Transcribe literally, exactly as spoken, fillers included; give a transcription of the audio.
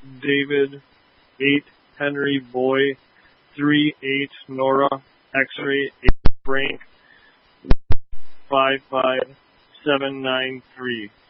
David, eight Henry Boy, three eight Nora, X-ray eight Frank, five five seven nine three.